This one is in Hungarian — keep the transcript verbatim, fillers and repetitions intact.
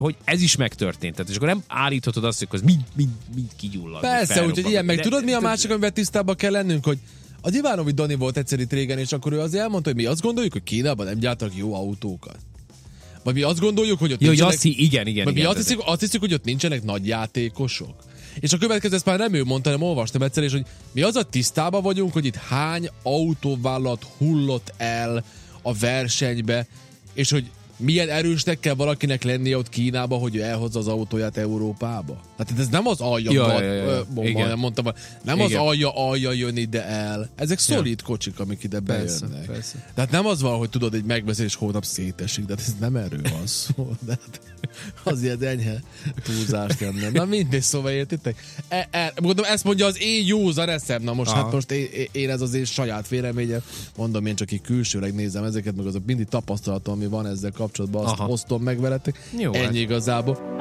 hogy ez is megtörtént. Tehát, és akkor nem állíthatod azt, hogy az mind, mind, mind kigyullad. Persze, úgyhogy ilyen meg. De, Tudod, mi a de, másik, amivel tisztában kell lennünk, hogy a Divanovic Dani volt egyszer itt régen, és akkor ő azért elmondta, hogy mi azt gondoljuk, hogy Kínában nem gyártanak jó autókat. Vagy mi azt gondoljuk, hogy ott jó, nincsenek... Hogy azt, igen, igen, vagy igen. mi azt hiszük, azt hiszük, hogy ott nincsenek nagy játékosok. És a következő, ezt már nem ő mondta, hanem olvastam egyszer, és hogy mi az a tisztában vagyunk, hogy itt hány autóvállalat hullott el a versenybe, és hogy milyen erősnek kell valakinek lennie ott Kínába, hogy ő elhozza az autóját Európába. Hát ez nem az alja, ja, bad, ja, ja, ja. Mondom, mondtam, nem igen. az alja, alja jön ide el. Ezek szolid ja. kocsik, amik ide persze, bejönnek. persze. Tehát nem az van, hogy tudod, egy megbeszélés hónap szétesik, de ez nem erről van szó. De az ilyen enyhe túlzás lenne. Na mindegy, szóval értitek? E, e, mondom, ezt mondja az én józan eszem. Na most, aha. hát most én, én ez az én saját véleményem. Mondom, én csak így külsőleg nézem ezeket, meg azok mindig tapasztalatom, ami van ezzel kapcsolatban, azt aha. osztom meg veletek. Jó, ennyi hát. Igazából.